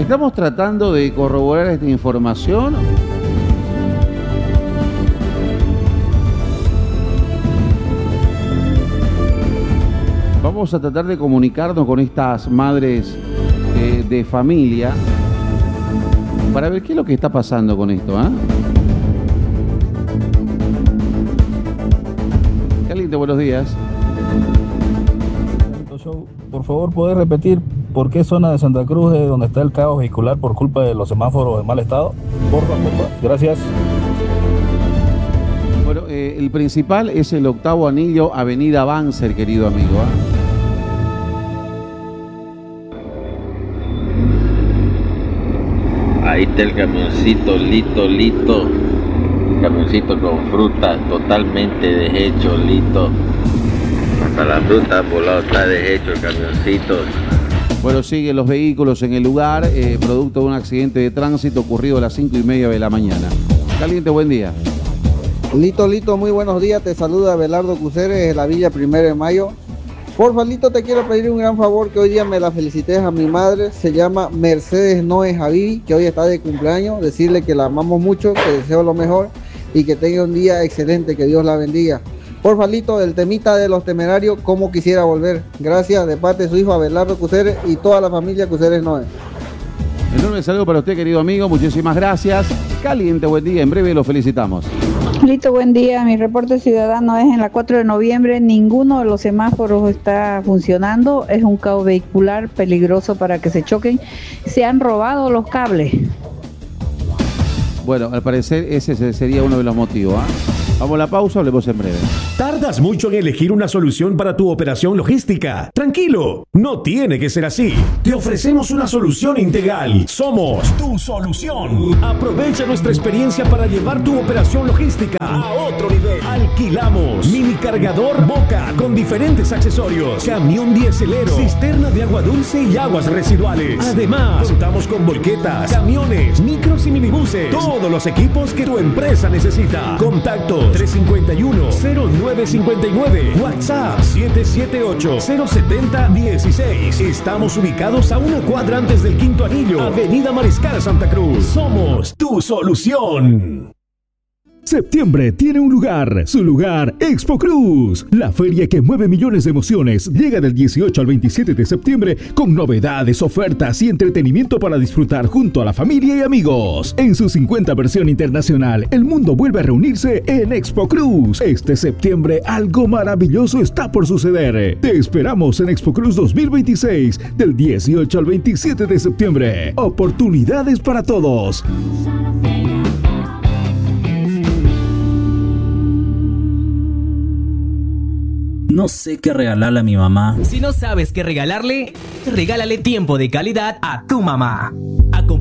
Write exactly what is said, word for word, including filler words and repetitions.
Estamos tratando de corroborar esta información. Vamos a tratar de comunicarnos con estas madres eh, de familia para ver qué es lo que está pasando con esto, ¿eh? Caliente, buenos días. Por favor, ¿puedes repetir por qué zona de Santa Cruz es donde está el caos vehicular por culpa de los semáforos en mal estado? Por favor, por favor. Gracias. Bueno, eh, el principal es el octavo anillo, Avenida Banzer, querido amigo, ¿eh? Ahí está el camioncito, lito, lito. El camioncito con fruta totalmente deshecho, lito. Hasta la fruta por lado está deshecho el camioncito. Bueno, siguen los vehículos en el lugar, eh, producto de un accidente de tránsito ocurrido a las cinco y media de la mañana. Caliente, buen día. Lito, Lito, muy buenos días. Te saluda Abelardo Cuseres de la Villa Primero de Mayo. Porfa, Lito, te quiero pedir un gran favor, que hoy día me la felicites a mi madre. Se llama Mercedes Noé Javivi, que hoy está de cumpleaños. Decirle que la amamos mucho, que deseo lo mejor y que tenga un día excelente, que Dios la bendiga. Porfa, Lito, el temita de los temerarios, cómo quisiera volver. Gracias, de parte de su hijo Abelardo Cuseres y toda la familia Cuseres Noé. Enorme saludo para usted, querido amigo. Muchísimas gracias. Caliente, buen día. En breve lo felicitamos. Lito, buen día. Mi reporte ciudadano es en la cuatro de noviembre. Ninguno de los semáforos está funcionando. Es un caos vehicular peligroso para que se choquen. Se han robado los cables. Bueno, al parecer ese sería uno de los motivos, ¿eh? Vamos a la pausa, hablemos en breve. ¿Tardas mucho en elegir una solución para tu operación logística? Tranquilo, no tiene que ser así. Te ofrecemos una solución integral. Somos tu solución. Aprovecha nuestra experiencia para llevar tu operación logística a otro nivel. Alquilamos mini cargador Boca con diferentes accesorios, camión dieselero, cisterna de agua dulce y aguas residuales. Además, contamos con volquetas, camiones, micros y minibuses. Todos los equipos que tu empresa necesita. Contacto tres cinco uno, cero nueve cinco nueve, WhatsApp siete siete ocho, cero siete cero uno seis. Estamos ubicados a una cuadra antes del Quinto Anillo, Avenida Mariscal Santa Cruz. Somos tu solución. Septiembre tiene un lugar, su lugar, Expo Cruz. La feria que mueve millones de emociones llega del dieciocho al veintisiete de septiembre con novedades, ofertas y entretenimiento para disfrutar junto a la familia y amigos. En su cincuenta versión internacional, el mundo vuelve a reunirse en Expo Cruz. Este septiembre algo maravilloso está por suceder. Te esperamos en Expo Cruz dos mil veintiséis del dieciocho al veintisiete de septiembre. Oportunidades para todos. No sé qué regalarle a mi mamá. Si no sabes qué regalarle, regálale tiempo de calidad a tu mamá.